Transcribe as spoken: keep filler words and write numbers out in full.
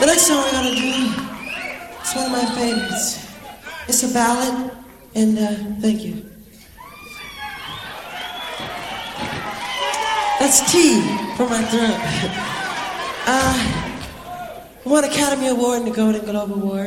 The next song we're gonna do, it's one of my favorites. It's a ballad, and uh, thank you. That's tea for my throat. uh, won Academy Award and the Golden Globe Award.